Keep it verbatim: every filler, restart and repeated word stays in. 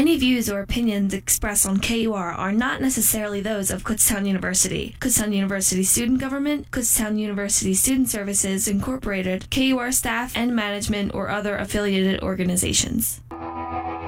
Any views or opinions expressed on K U R are not necessarily those of Kutztown University, Kutztown University Student Government, Kutztown University Student Services Incorporated, K U R staff and management, or other affiliated organizations.